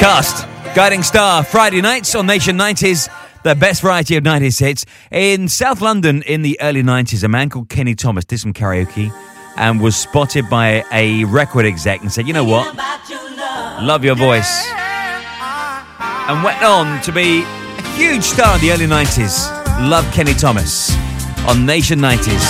Cast, Guiding Star, Friday nights on Nation 90s, the best variety of 90s hits. In South London in the early 90s, a man called Kenny Thomas did some karaoke and was spotted by a record exec and said, you know what, love your voice. And went on to be a huge star in the early 90s. Love Kenny Thomas on Nation 90s.